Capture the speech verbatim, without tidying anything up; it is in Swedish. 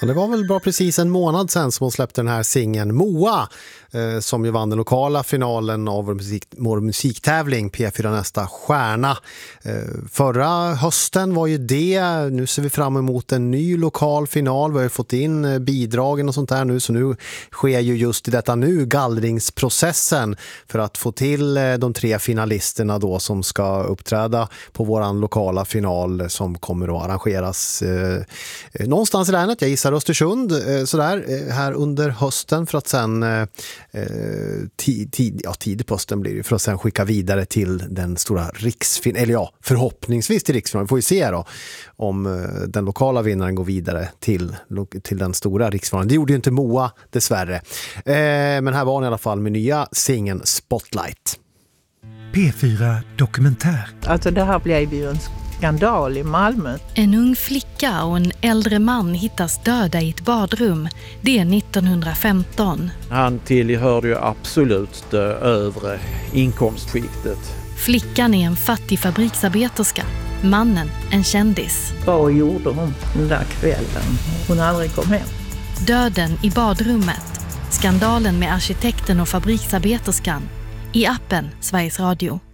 Ja, det var väl bra precis en månad sedan som hon släppte den här singeln Moa eh, som ju vann den lokala finalen av vår, musik, vår musiktävling P fyra Nästa stjärna. Eh, förra hösten var ju det, nu ser vi fram emot en ny lokal final, vi har ju fått in eh, bidragen och sånt där nu, så nu sker ju just i detta nu gallringsprocessen för att få till eh, de tre finalisterna då som ska uppträda på våran lokala final som kommer att arrangeras eh, någonstans i länet, jag gissar Östersund, eh, sådär, eh, här under hösten för att sen eh, tid, tid, ja, tidigt på hösten blir det för att sen skicka vidare till den stora riksfinalen, eller ja, förhoppningsvis till riksfinalen. Vi får ju se då om eh, den lokala vinnaren går vidare till, till den stora riksfinalen. Det gjorde ju inte Moa dessvärre. Eh, men här var hon i alla fall med nya singeln Spotlight. P fyra Dokumentär. Alltså det här blev ju en skandal i Malmö. En ung flicka och en äldre man hittas döda i ett badrum. Det är nittonhundrafemton. Han tillhörde ju absolut det övre inkomstskiktet. Flickan är en fattig fabriksarbeterska. Mannen en kändis. Vad gjorde hon den där kvällen? Hon aldrig kom hem. Döden i badrummet. Skandalen med arkitekten och fabriksarbeterskan. I appen Sveriges Radio.